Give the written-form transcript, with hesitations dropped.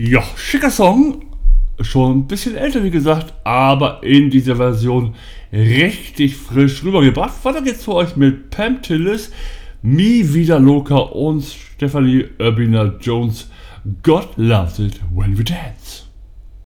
Ja, schicker Song. Schon ein bisschen älter, wie gesagt, aber in dieser Version richtig frisch rübergebracht. Weiter geht's für euch mit Pam Tillis, Mi Vida Loca und Stephanie Urbina Jones. God loves it when we dance.